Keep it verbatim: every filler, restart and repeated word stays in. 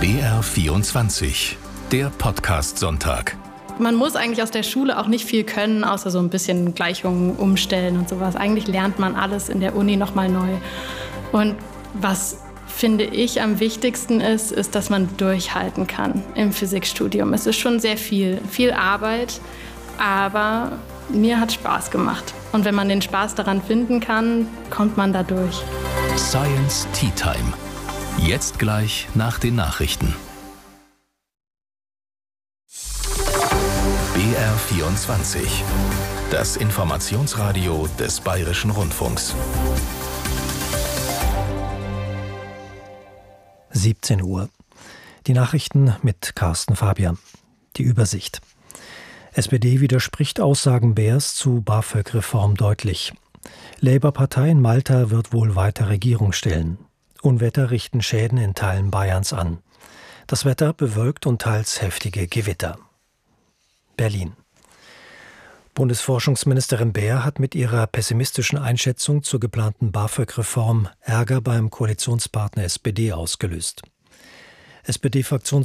B R vierundzwanzig, der Podcast-Sonntag. Man muss eigentlich aus der Schule auch nicht viel können, außer so ein bisschen Gleichungen umstellen und sowas. Eigentlich lernt man alles in der Uni nochmal neu. Und was, finde ich, am wichtigsten ist, ist, dass man durchhalten kann im Physikstudium. Es ist schon sehr viel, viel Arbeit, aber mir hat Spaß gemacht. Und wenn man den Spaß daran finden kann, kommt man da durch. Science Tea Time. Jetzt gleich nach den Nachrichten. B R vierundzwanzig. Das Informationsradio des Bayerischen Rundfunks. siebzehn Uhr. Die Nachrichten mit Carsten Fabian. Die Übersicht. S P D widerspricht Aussagen Beers zu BAföG-Reform deutlich. Labour-Partei in Malta wird wohl weiter Regierung stellen. Unwetter richten Schäden in Teilen Bayerns an. Das Wetter bewölkt und teils heftige Gewitter. Berlin. Bundesforschungsministerin Beer hat mit ihrer pessimistischen Einschätzung zur geplanten BAföG-Reform Ärger beim Koalitionspartner S P D ausgelöst. S P D-Fraktions